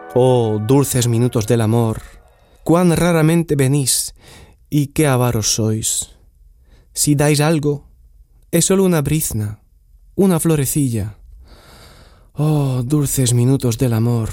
Oh, dulces minutos del amor, cuán raramente venís y qué avaros sois. Si dais algo, es solo una brizna, una florecilla. Oh, dulces minutos del amor,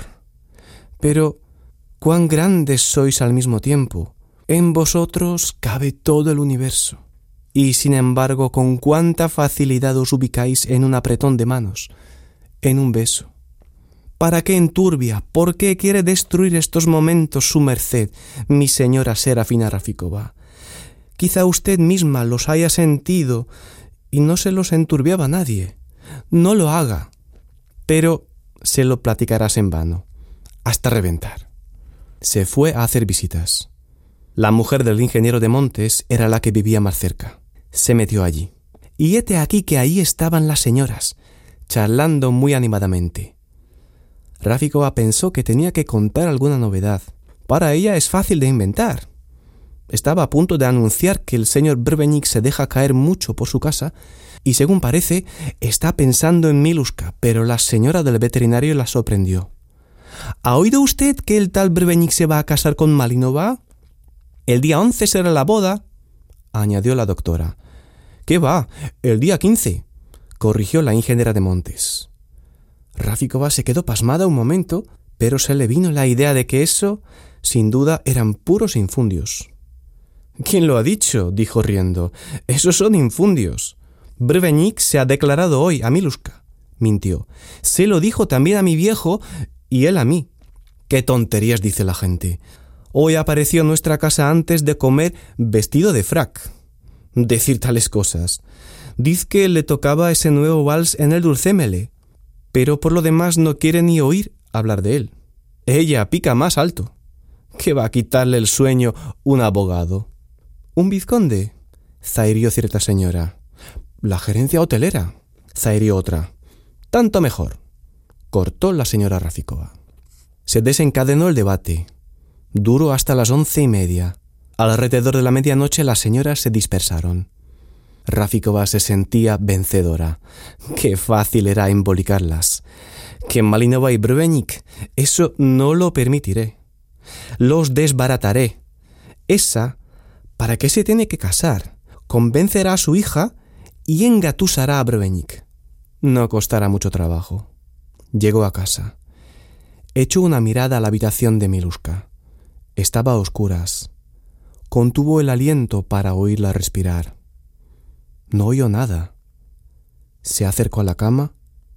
pero cuán grandes sois al mismo tiempo. En vosotros cabe todo el universo. Y sin embargo, con cuánta facilidad os ubicáis en un apretón de manos, en un beso. ¿Para qué enturbia? ¿Por qué quiere destruir estos momentos su merced, mi señora Serafina Rafikova? Quizá usted misma los haya sentido y no se los enturbiaba nadie. No lo haga, pero se lo platicarás en vano, hasta reventar. Se fue a hacer visitas. La mujer del ingeniero de Montes era la que vivía más cerca. Se metió allí. Y hete aquí que ahí estaban las señoras, charlando muy animadamente. Rafikova pensó que tenía que contar alguna novedad. Para ella es fácil de inventar. Estaba a punto de anunciar que el señor Brvenik se deja caer mucho por su casa y, según parece, está pensando en Miluska, pero la señora del veterinario la sorprendió. ¿Ha oído usted que el tal Brvenik se va a casar con Malinova? El día 11 será la boda, añadió la doctora. ¿Qué va? El día 15, corrigió la ingeniera de Montes. Rafikova se quedó pasmada un momento, pero se le vino la idea de que eso, sin duda, eran puros infundios. ¿Quién lo ha dicho?, dijo riendo. Esos son infundios. Brvenik se ha declarado hoy a Miluska. Mintió. Se lo dijo también a mi viejo y él a mí. ¡Qué tonterías dice la gente! Hoy apareció en nuestra casa antes de comer vestido de frac. Decir tales cosas. Diz que le tocaba ese nuevo vals en el Dulcémele, pero por lo demás no quiere ni oír hablar de él. Ella pica más alto. ¿Qué va a quitarle el sueño un abogado? ¿Un vizconde?, zairió cierta señora. La gerencia hotelera, zairió otra. Tanto mejor, cortó la señora Rafikova. Se desencadenó el debate. Duró hasta las 11:30. Alrededor de la medianoche las señoras se dispersaron. Rafikova se sentía vencedora. Qué fácil era embolicarlas. Que Malinova y Brvenik, eso no lo permitiré. Los desbarataré. Esa, ¿para qué se tiene que casar? Convencerá a su hija y engatusará a Brvenik. No costará mucho trabajo. Llegó a casa. Echó una mirada a la habitación de Miluska. Estaba a oscuras. Contuvo el aliento para oírla respirar. No oyó nada. Se acercó a la cama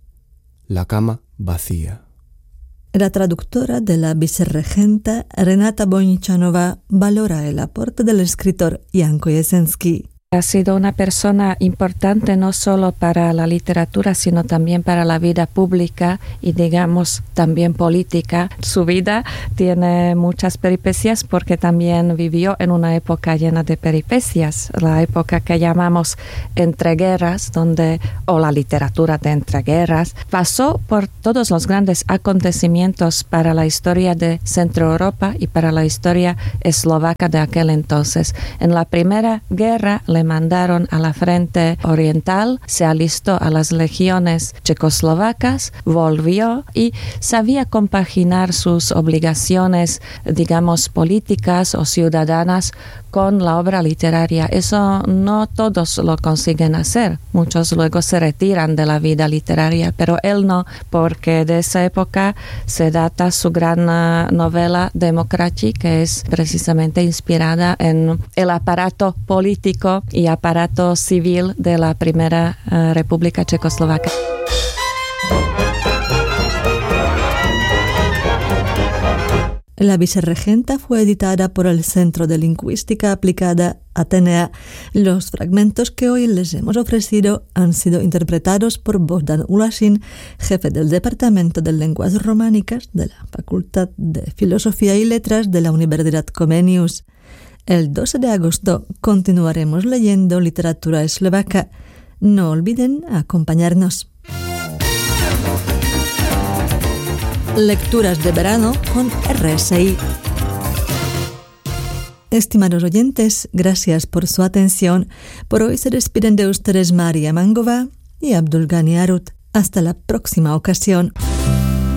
vacía. La traductora de la vicerregenta Renata Bonichanova valora el aporte del escritor Jan Kojesenský. Ha sido una persona importante no solo para la literatura, sino también para la vida pública y, digamos, también política. Su vida tiene muchas peripecias porque también vivió en una época llena de peripecias, la época que llamamos entreguerras, o la literatura de entreguerras. Pasó por todos los grandes acontecimientos para la historia de Centro Europa y para la historia eslovaca de aquel entonces. En la Primera Guerra le mandaron a la frente oriental, se alistó a las legiones checoslovacas, volvió y sabía compaginar sus obligaciones, digamos, políticas o ciudadanas con la obra literaria. Eso no todos lo consiguen hacer. Muchos luego se retiran de la vida literaria, pero él no, porque de esa época se data su gran novela Demokrati, que es precisamente inspirada en el aparato político y aparato civil de la Primera República Checoslovaca. La vicerregenta fue editada por el Centro de Lingüística Aplicada Atenea. Los fragmentos que hoy les hemos ofrecido han sido interpretados por Bogdan Ulasin, jefe del Departamento de Lenguas Románicas de la Facultad de Filosofía y Letras de la Universidad Comenius. El 12 de agosto continuaremos leyendo literatura eslovaca. No olviden acompañarnos. Lecturas de verano con RSI. Estimados oyentes, gracias por su atención. Por hoy se despiden de ustedes María Mangova y Abdul Ghani Arut. Hasta la próxima ocasión.